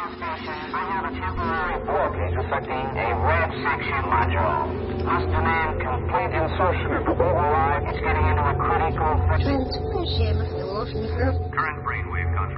I have a temporary blockage affecting a red section module. Must demand complete insertion of override. It's getting into a critical... Transmission. Current brainwave